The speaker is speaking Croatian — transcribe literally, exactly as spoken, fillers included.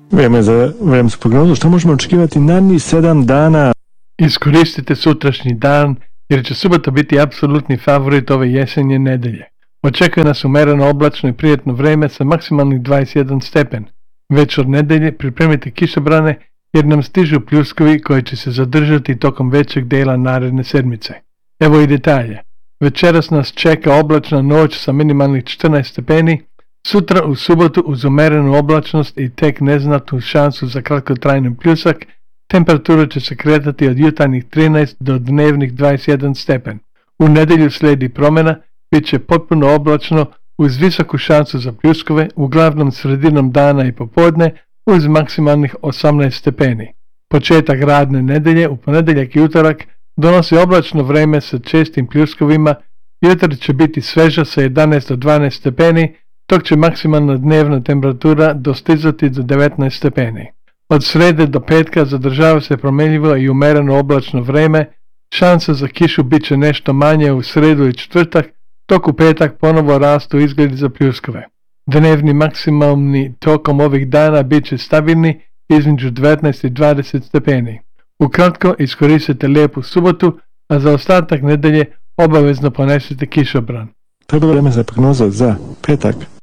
Vrijeme za vremensku prognozu. Što možemo očekivati narednih sedam dana? Iskoristite sutrašnji dan jer će subota biti apsolutni favorit ove jesenje nedelje. Očekuje nas umereno oblačno i prijetno vreme sa maksimalnih dvadeset jedan stepen. Već od nedelje pripremite kišobrane jer nam stižu pljuskovi koji će se zadržati tokom većeg dela naredne sedmice. Evo i detalje. Večeras nas čeka oblačna noć sa minimalnih četrnaest stepeni, sutra u subotu uz umerenu oblačnost i tek neznatnu šansu za kratkotrajni pljusak, temperatura će se kretati od jutarnjih trinaest do dnevnih dvadeset jedan stepen. U nedjelju slijedi promjena, bit će potpuno oblačno uz visoku šansu za pljuskove, uglavnom sredinom dana i popodne uz maksimalnih osamnaest stepeni. Početak radne nedelje u ponedjeljak i utorak donosi oblačno vreme sa čestim pljuskovima, jutar će biti sveža sa jedanaest do dvanaest stepeni, dok će maksimalna dnevna temperatura dostizati do devetnaest stepeni. Od srede do petka zadržava se promjenjivo i umereno oblačno vreme, šansa za kišu bit će nešto manje u sredu i četvrtak, dok u petak ponovo rastu izgledi za pljuskove. Dnevni maksimalni tokom ovih dana bit će stabilni između devetnaest i dvadeset stepeni. Ukratko, iskoristite lijepu subotu, a za ostatak nedelje obavezno ponesite kišobran. To je bilo vreme za prognozu za petak.